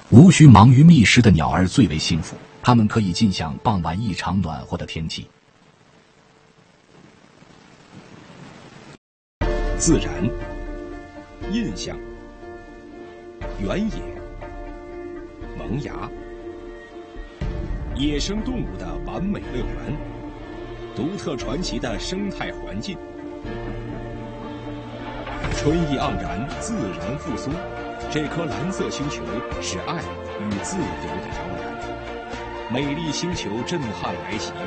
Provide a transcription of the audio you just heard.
无需忙于觅食的鸟儿最为幸福，它们可以尽享傍晚异常暖和的天气。 自然、印象、原野、萌芽、野生动物的完美乐园，独特传奇的生态环境，春意盎然，自然复苏。这颗蓝色星球是爱与自由的摇篮，美丽星球震撼来袭。